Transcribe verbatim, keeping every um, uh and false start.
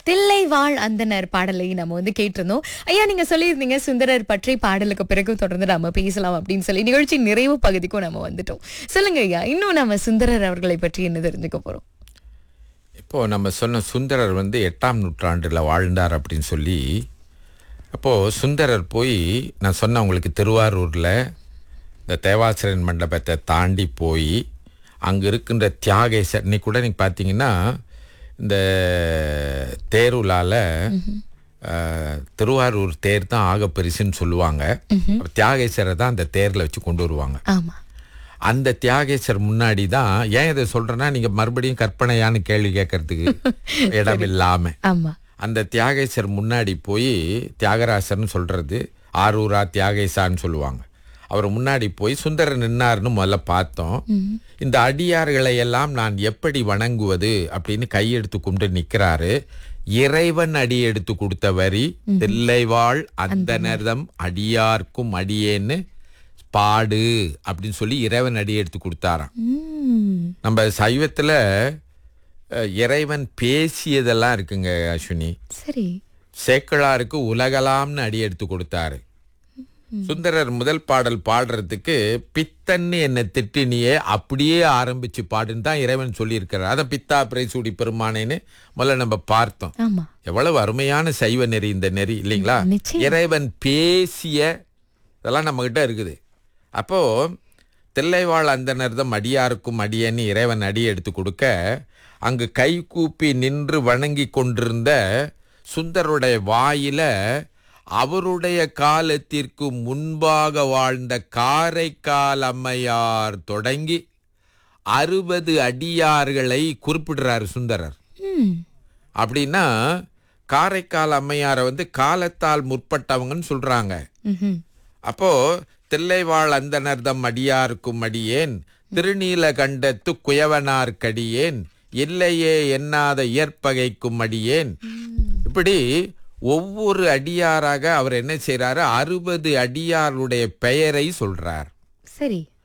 தில்லைவாழ் அந்தனர் பாடலை நம்ம வந்து கேட்டிருந்தோம். ஐயா, நீங்க சொல்லியிருந்தீங்க சுந்தரர் பற்றி பாடலுக்கு பிறகு தொடர்ந்து நம்ம பேசலாம் அப்படின்னு சொல்லி நிகழ்ச்சி நிறைவு பகுதிக்கும் நம்ம வந்துட்டோம். சொல்லுங்க ஐயா, இன்னும் நம்ம சுந்தரர் அவர்களை பற்றி என்ன தெரிஞ்சுக்க போறோம்? இப்போ நம்ம சொன்ன சுந்தரர் வந்து எட்டாம் நூற்றாண்டில் வாழ்ந்தார் அப்படின்னு சொல்லி, அப்போது சுந்தரர் போய் நான் சொன்ன உங்களுக்கு திருவாரூரில் இந்த தேவாசிரியன் மண்டபத்தை தாண்டி போய் அங்கே இருக்கின்ற தியாகேசர், இன்னைக்கு கூட நீங்கள் பார்த்தீங்கன்னா இந்த தேருலால திருவாரூர் தேர் தான் ஆக பெருசுன்னு சொல்லுவாங்க. தியாகேசரை தான் அந்த தேரில் வச்சு கொண்டு வருவாங்க. அந்த தியாகேசர் முன்னாடி தான், ஏன் இதை சொல்றேன்னா நீங்க மறுபடியும் கற்பனையான்னு கேள்வி கேட்கறதுக்கு இடம் இல்லாம, அந்த தியாகேசர் முன்னாடி போய் தியாகராசர்னு சொல்றது ஆரூரா தியாகேசான்னு சொல்லுவாங்க. அவர் முன்னாடி போய் சுந்தரர் நின்னார்னு முதல்ல பார்த்தோம். இந்த அடியார்களை எல்லாம் நான் எப்படி வணங்குவது அப்படின்னு கையெடுத்து கொண்டு நிக்கிறாரு. இறைவன் அடி எடுத்து கொடுத்த வரி, தில்லைவாழ் அந்தனர்தம் அடியார்க்கும் அடியேன்னு பாடு அப்படின்னு சொல்லி இறைவன் அடி எடுத்து கொடுத்தாராம். நம்ம சைவத்துல இறைவன் பேசியதெல்லாம் இருக்குங்க அஸ்வினி. சரி, சேக்கிழாருக்கு உலகலாம்னு அடி எடுத்து கொடுத்தாரு. சுந்தரர் முதல் பாடல் பாடுறதுக்கு பித்தன்னு என்ன திட்டினியே அப்படியே ஆரம்பிச்சு பாடுன்னு தான் இறைவன் சொல்லி இருக்கிறார். அதை பித்தா பிரைசூடி பெருமானேன்னு முதல்ல நம்ம பார்த்தோம். எவ்வளவு அருமையான சைவ நெறி இந்த நெறி இல்லைங்களா? இறைவன் பேசிய இதெல்லாம் நம்ம கிட்ட இருக்குது. அப்போ தில்லைவாழ் அந்தனர்தம் அடியாருக்கும் அடியேன்னு இறைவன் அடி எடுத்து கொடுக்க, அங்கு கை கூப்பி நின்று வணங்கி கொண்டிருந்த சுந்தருடைய வாயில அவருடைய காலத்திற்கு முன்பாக வாழ்ந்த காரைக்கால் அம்மையார் தொடங்கி அறுபது அடியார்களை குறிப்பிடுறாரு சுந்தரர். அப்படின்னா காரைக்கால் அம்மையாரை வந்து காலத்தால் முற்பட்டவங்கன்னு சொல்றாங்க. அப்போ தில்லைவாழ் அந்தனர்தம் அடியாருக்கும் அடியேன், திருநீலகண்டத்து குயவனார்க்கடியேன், இல்லையே எண்ணாத இயற்பகைக்கும் அடியேன், இப்படி ஒவ்வொரு அடியாராக அவர் என்ன செய்யறாரு, அறுபது அடியாருடைய பெயரை சொல்றார். சரி,